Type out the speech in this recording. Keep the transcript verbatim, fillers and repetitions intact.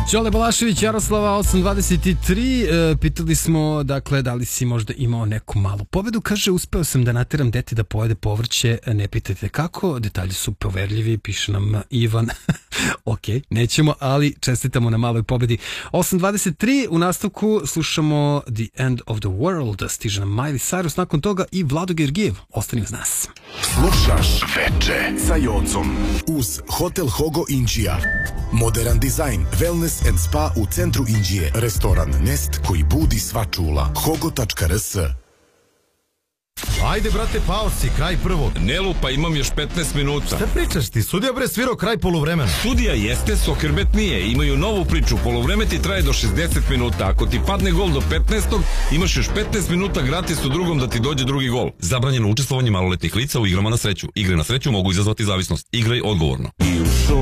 Đole Balašević, Jaroslava, osam dvadeset tri. E, pitali smo, dakle, da li si možda imao neku malu pobedu. Kaže, uspeo sam da nateram dete da pojede povrće, ne pitajte kako, detalji su poverljivi, piše nam Ivan. Ok, nećemo, ali čestitamo na maloj pobedi. osam dvadeset tri, u nastavku slušamo The End of the World, stiže nam Miley Cyrus, nakon toga i Vlado Georgijev. Ostani uz nas. Slušaš Veče sa Jocom uz Hotel Hogo Inđija. Modern dizajn, wellness and spa u centru Inđije. Restoran Nest koji budi sva čula. hogo tačka r s. Ajde, brate, paos si, kraj prvog. Ne lupa, imam još petnaest minuta. Šta pričaš ti? Sudija bre svirao kraj poluvremena. Sudija jeste, Sokrbet nije. Imaju novu priču, poluvreme ti traje do šezdeset minuta. Ako ti padne gol do petnaestog, imaš još petnaest minuta gratis u drugom da ti dođe drugi gol. Zabranjeno učestvovanje maloletnih lica u igrama na sreću. Igre na sreću mogu izazvati zavisnost. Igraj odgovorno.